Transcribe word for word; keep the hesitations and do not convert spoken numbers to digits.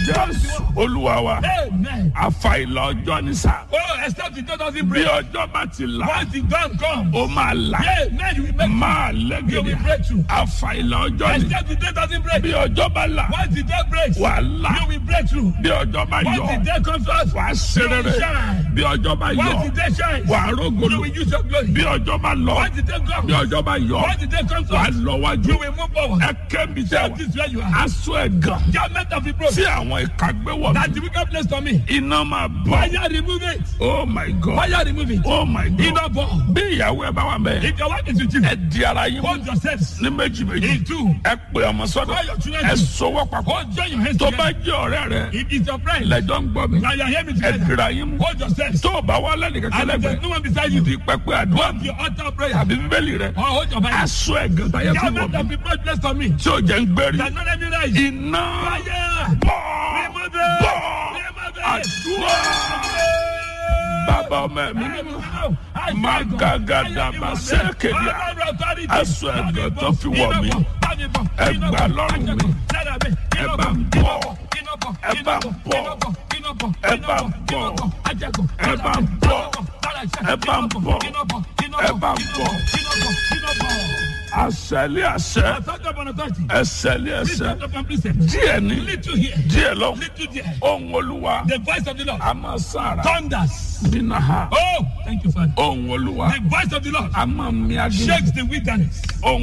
Jésù Olúwa wa. Amen. Àfàìlà ọjọ́ ní sà. Oh, except the day doesn't Bí break. ọjọ́ bá ti là, Once the dawn comes, ó máa là. amen, you will make Máa you will lẹ́gẹ̀dẹ̀. break through. Àfàìlà ọjọ́ ní. Except the day doesn't break. Bí ọjọ́ bá là, Once the day breaks, wà á là. you will break through. Bí ọjọ́ bá Once yọ, the day comes to us, wà á ṣe you will rere. shine. Bí ọjọ́ bá Once yọ, the day shines, wà á you rógolo. will use your glory. Bí ọjọ́ bá lọ, Once the day bí comes, ọjọ́ bá yọ, once the day comes to wà á us, lọ wájú. you will move forward. Ẹ kẹ́mi jẹ́ That wà. is where you are. Aṣọ ẹ̀gàn Garment of reproach. tí àwọn ìka gbé wọ̀ That mí. the wicked place to me. Iná máa bọ̀. Fire remove it. Oh my God. Fire remove it. Oh my God. Iná bọ̀. Bí ìyàwó ẹ bá wà bẹ́ẹ̀, If your wife is with you, ẹ di ara yín mú hold yourselves ní méjì méjì. in two. Ẹ pè ọmọ sọ́dọ̀. Call your children Ẹ to- sowọ́ papọ̀. Hold join your hands Tó bá together. jẹ́ ọ̀rẹ́ rẹ, If it's your friend, lẹ́jọ́ ń gbọ́ mi. now you are hearing me Ẹ together. dira yín mú. Hold yourselves. Tó o bá wá lẹ́nu kẹ́kẹ́ And if there's lẹ́gbẹ̀ẹ́, no one beside you, di pẹpẹ àdúrà mi. your altar of prayer. Àbí bíbélì rẹ. Or hold your Bible. Aṣọ ẹ̀gàn táyé fi wọ̀ Garment mí. of reproach place to me. Tí ò jẹ́ ń gbérí. That not let me rise. Iná Fire. bọ̀ Remove it. bọ̀ Remove it. àdúrà. Bàbá ọmọ ẹ̀mí mímọ́. Magagadaba sẹ́kẹ̀díà. Aṣọ ẹ̀gàn tó fi wọ̀ mí. Ẹ gbà lọ́rùn mi. Ẹ bá ń bọ̀. Ẹ bá ń bọ̀. Ẹ bá ń bọ̀. Ẹ bá ń bọ̀. Ẹ bá ń bọ̀. Ẹ bá ń bọ̀. Àṣẹlé àṣẹ. Ẹsẹ̀lé ẹsẹ̀. Díẹ̀ ní. Little here, Díẹ̀ lọ. little there. Ohùn Olúwa. The voice of the Lord A máa sára. thunders. Nínú ha. Oh, thank you, Father. Ohùn Olúwa. The voice of the Lord A máa mi agbé. shakes the wilderness. Ohùn